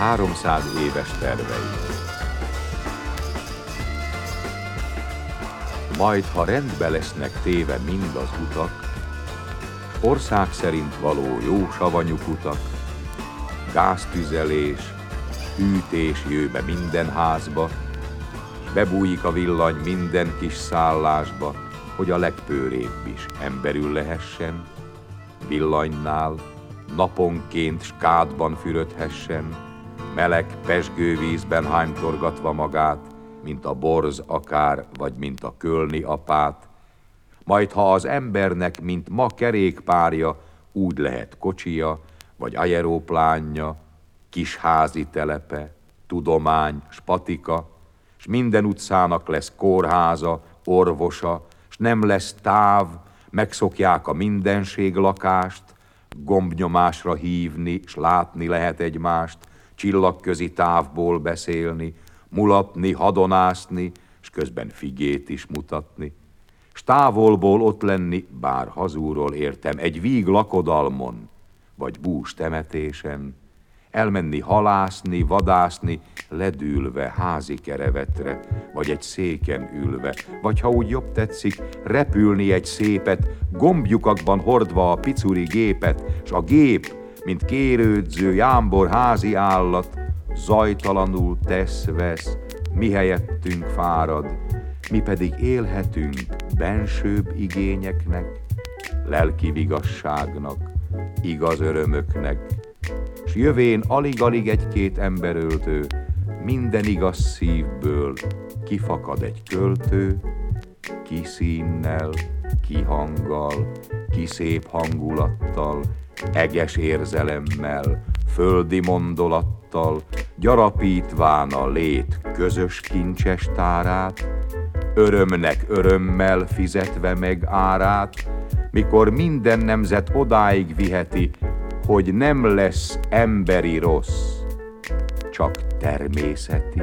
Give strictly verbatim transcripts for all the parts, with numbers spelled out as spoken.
háromszáz éves tervei. Majd, ha rendbe lesznek téve mind az utak, ország szerint való jó savanyú kutak, gáztüzelés, hűtés jöjj be minden házba, s bebújik a villany minden kis szállásba, hogy a legpőrébb is emberül lehessen, villanynál naponként skádban fürödhessen, meleg pezsgővízben hánytorgatva magát, mint a borz akár, vagy mint a kölni apát. Majd, ha az embernek, mint ma kerékpárja, úgy lehet kocsija, vagy aeroplánja, kis házi telepe, tudomány, s patika, s minden utcának lesz kórháza, orvosa, s nem lesz táv, megszokják a mindenség lakást, gombnyomásra hívni, s látni lehet egymást, csillagközi távból beszélni, mulatni, hadonászni, s közben figét is mutatni. S távolból ott lenni, bár hazúról értem, egy víg lakodalmon, vagy bús temetésen, elmenni halászni, vadászni, ledülve házi kerevetre, vagy egy széken ülve, vagy ha úgy jobb tetszik, repülni egy szépet, gombjukakban hordva a picuri gépet, s a gép, mint kérődző, jámbor házi állat, zajtalanul tesz-vesz, mi helyettünk fárad, mi pedig élhetünk bensőbb igényeknek, lelki vigasságnak, igaz örömöknek, s jövén alig-alig egy-két emberöltő, minden igaz szívből kifakad egy költő, ki színnel, ki hanggal, ki szép hangulattal, eges érzelemmel, földi mondolattal, gyarapítván a lét közös kincses tárát, örömnek örömmel fizetve meg árát, mikor minden nemzet odáig viheti, hogy nem lesz emberi rossz, csak természeti.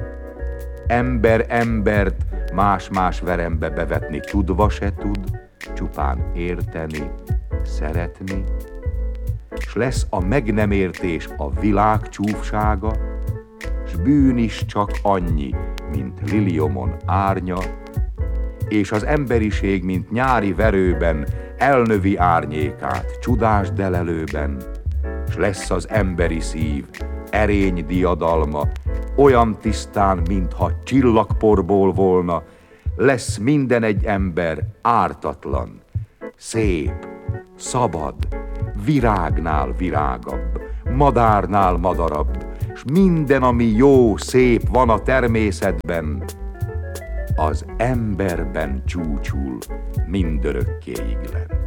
Ember embert más-más verembe bevetni tudva se tud, csupán érteni, szeretni, s lesz a meg nem értés a világ csúfsága, s bűn is csak annyi, mint liliomon árnya, és az emberiség, mint nyári verőben, elnövi árnyékát csudás delelőben, s lesz az emberi szív erény diadalma, olyan tisztán, mintha csillagporból volna, lesz minden egy ember ártatlan, szép, szabad, virágnál virágabb, madárnál madarabb, s minden, ami jó, szép van a természetben, az emberben csúcsul mindörökkéig lenn.